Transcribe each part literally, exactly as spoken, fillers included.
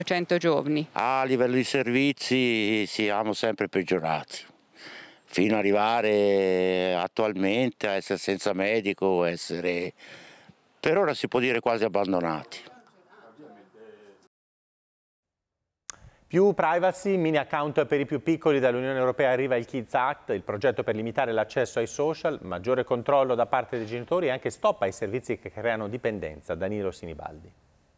cento giovani. A livello di servizi siamo sempre peggiorati, fino ad arrivare attualmente a essere senza medico, essere per ora si può dire quasi abbandonati. Più privacy, mini account per i più piccoli. Dall'Unione Europea arriva il Kids Act, il progetto per limitare l'accesso ai social, maggiore controllo da parte dei genitori e anche stop ai servizi che creano dipendenza. Danilo Sinibaldi.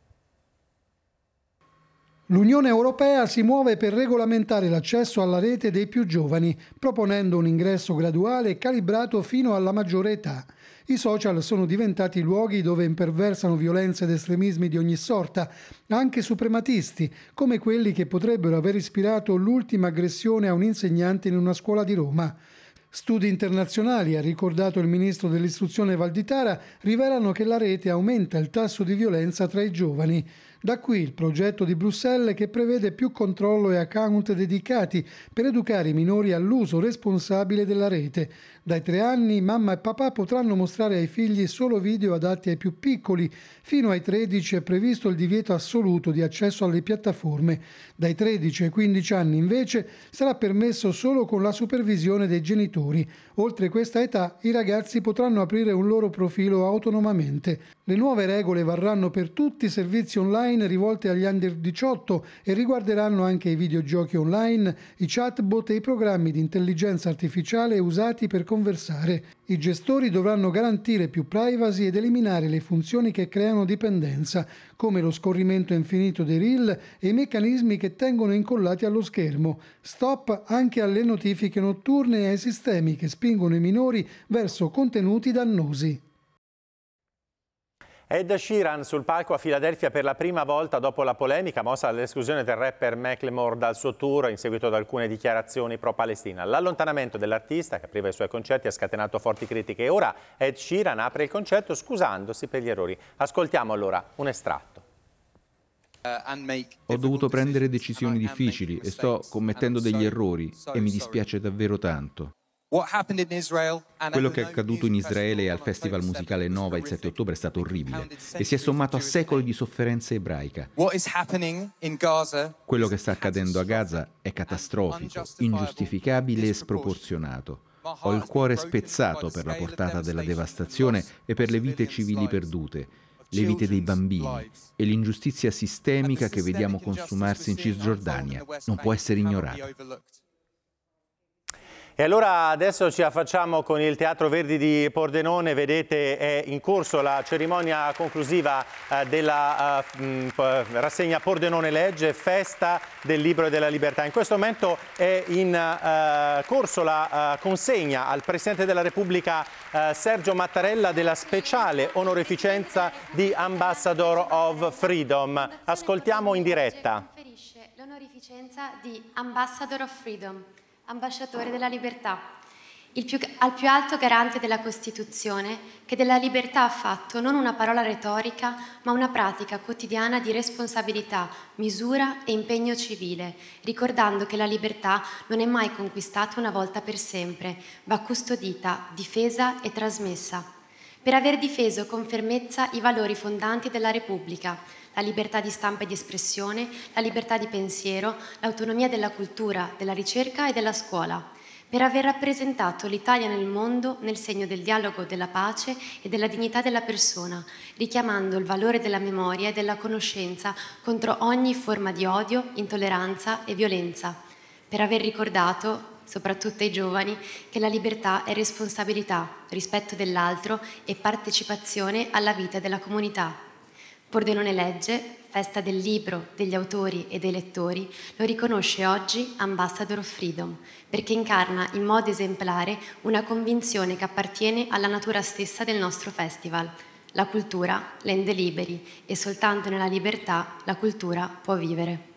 L'Unione Europea si muove per regolamentare l'accesso alla rete dei più giovani, proponendo un ingresso graduale e calibrato fino alla maggiore età. I social sono diventati luoghi dove imperversano violenze ed estremismi di ogni sorta, anche suprematisti, come quelli che potrebbero aver ispirato l'ultima aggressione a un insegnante in una scuola di Roma. Studi internazionali, ha ricordato il ministro dell'istruzione Valditara, rivelano che la rete aumenta il tasso di violenza tra i giovani. Da qui il progetto di Bruxelles che prevede più controllo e account dedicati per educare i minori all'uso responsabile della rete. Dai tre anni mamma e papà potranno mostrare ai figli solo video adatti ai più piccoli. Fino ai tredici è previsto il divieto assoluto di accesso alle piattaforme. Dai tredici ai quindici anni invece sarà permesso solo con la supervisione dei genitori. Oltre questa età i ragazzi potranno aprire un loro profilo autonomamente. Le nuove regole varranno per tutti i servizi online rivolte agli under diciotto e riguarderanno anche i videogiochi online, i chatbot e i programmi di intelligenza artificiale usati per conversare. I gestori dovranno garantire più privacy ed eliminare le funzioni che creano dipendenza, come lo scorrimento infinito dei reel e i meccanismi che tengono incollati allo schermo. Stop anche alle notifiche notturne e ai sistemi che spingono i minori verso contenuti dannosi. Ed Sheeran sul palco a Filadelfia per la prima volta dopo la polemica mossa all'esclusione del rapper Macklemore dal suo tour in seguito ad alcune dichiarazioni pro-Palestina. L'allontanamento dell'artista che apriva i suoi concerti ha scatenato forti critiche e ora Ed Sheeran apre il concerto scusandosi per gli errori. Ascoltiamo allora un estratto. Ho dovuto prendere decisioni difficili e sto commettendo degli errori e mi dispiace davvero tanto. Quello che è accaduto in Israele e al festival musicale Nova il sette ottobre è stato orribile e si è sommato a secoli di sofferenza ebraica. Quello che sta accadendo a Gaza è catastrofico, ingiustificabile e sproporzionato. Ho il cuore spezzato per la portata della devastazione e per le vite civili perdute, le vite dei bambini e l'ingiustizia sistemica che vediamo consumarsi in Cisgiordania. Non può essere ignorata. E allora adesso ci affacciamo con il Teatro Verdi di Pordenone. Vedete, è in corso la cerimonia conclusiva eh, della eh, mh, rassegna Pordenone Legge, festa del libro e della libertà. In questo momento è in eh, corso la eh, consegna al Presidente della Repubblica eh, Sergio Mattarella della speciale onorificenza di Ambassador of Freedom. Ascoltiamo in diretta. Conferisce l'onorificenza di Ambassador of Freedom, ambasciatore della libertà, il più, al più alto garante della Costituzione, che della libertà ha fatto non una parola retorica, ma una pratica quotidiana di responsabilità, misura e impegno civile, ricordando che la libertà non è mai conquistata una volta per sempre, va custodita, difesa e trasmessa. Per aver difeso con fermezza i valori fondanti della Repubblica, la libertà di stampa e di espressione, la libertà di pensiero, l'autonomia della cultura, della ricerca e della scuola, per aver rappresentato l'Italia nel mondo nel segno del dialogo, della pace e della dignità della persona, richiamando il valore della memoria e della conoscenza contro ogni forma di odio, intolleranza e violenza, per aver ricordato, soprattutto ai giovani, che la libertà è responsabilità, rispetto dell'altro e partecipazione alla vita della comunità. Pordenone Legge, festa del libro, degli autori e dei lettori, lo riconosce oggi Ambassador of Freedom, perché incarna in modo esemplare una convinzione che appartiene alla natura stessa del nostro festival. La cultura rende liberi e soltanto nella libertà la cultura può vivere.